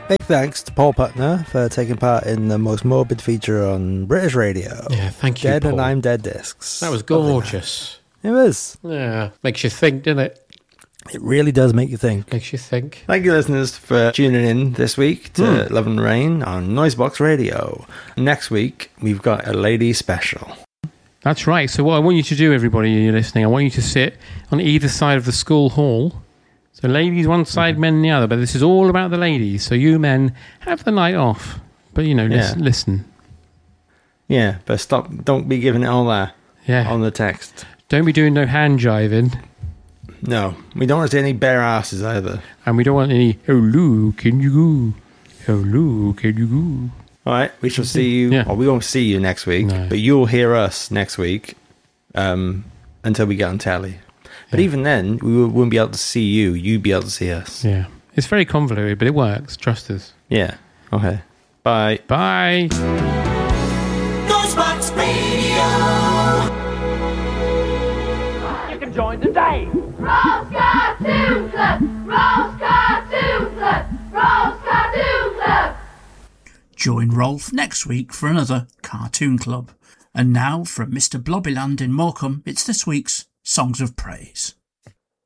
Big thanks to Paul Putner for taking part in the most morbid feature on British radio. Yeah, thank you, Dead Paul. and I'm Dead discs. That was gorgeous. It was. Yeah, makes you think, doesn't it? It really does make you think. Makes you think. Thank you, listeners, for tuning in this week to Love and Rain on Noisebox Radio. Next week, we've got a lady special. That's right. So what I want you to do, everybody you're listening, I want you to sit on either side of the school hall. So ladies one side, men the other. But this is all about the ladies. So you men have the night off. But, listen. Yeah, but don't be giving it all that on the text. Don't be doing no hand jiving. No, we don't want to see any bare asses either. And we don't want any, hello, can you go? Hello, can you go? All right, we shall see you. Yeah. Well, we won't see you next week, but you'll hear us next week until we get on telly. But even then, we wouldn't be able to see you. You'd be able to see us. Yeah. It's very convoluted, but it works. Trust us. Yeah. Okay. Bye. Bye. Noisebox Radio. You can join the day. Rose Cartoon Club! Rose Cartoon Club! Rose Cartoon Club! Join Rolf next week for another Cartoon Club. And now, from Mr. Blobbyland in Morecambe, it's this week's Songs of Praise.